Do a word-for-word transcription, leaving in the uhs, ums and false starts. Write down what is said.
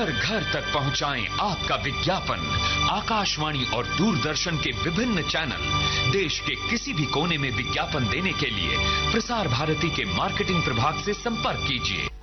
घर घर तक पहुंचाएं आपका विज्ञापन। आकाशवाणी और दूरदर्शन के विभिन्न चैनल, देश के किसी भी कोने में विज्ञापन देने के लिए प्रसार भारती के मार्केटिंग प्रभाग से संपर्क कीजिए